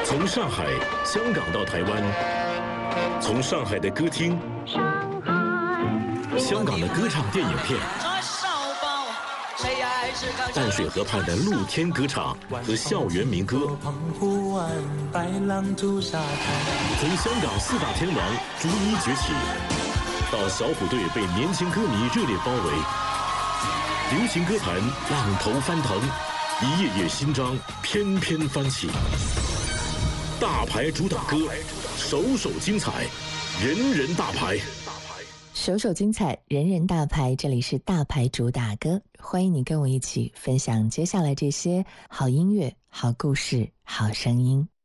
从上海、香港到台湾，从上海的歌厅、香港的歌唱电影片，淡水河畔的露天歌场和校园民歌，从香港四大天王逐一崛起，到小虎队被年轻歌迷热烈包围，流行歌坛浪头翻腾，一页页新章翩翩翻起。大牌主打歌，首首精彩，人人大牌。 首首精彩，人人大牌。这里是大牌主打歌，欢迎你跟我一起分享接下来这些好音乐、好故事、好声音。